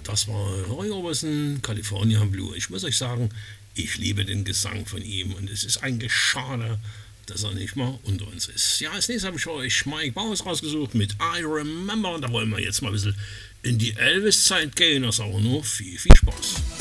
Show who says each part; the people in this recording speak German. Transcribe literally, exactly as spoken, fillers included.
Speaker 1: das war Roy Orbison, California Blue. Ich muss euch sagen, ich liebe den Gesang von ihm und es ist eigentlich schade, dass er nicht mal unter uns ist. Ja, als nächstes habe ich für euch Mike Bowers rausgesucht mit I Remember und da wollen wir jetzt mal ein bisschen in die Elvis-Zeit gehen. Das ist auch nur viel, viel Spaß.